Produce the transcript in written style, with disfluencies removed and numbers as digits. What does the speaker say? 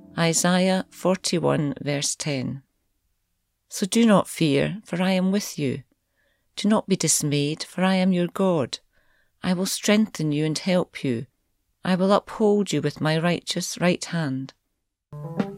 Isaiah 41 verse 10. So do not fear, for I am with you. Do not be dismayed, for I am your God. I will strengthen you and help you. I will uphold you with my righteous right hand.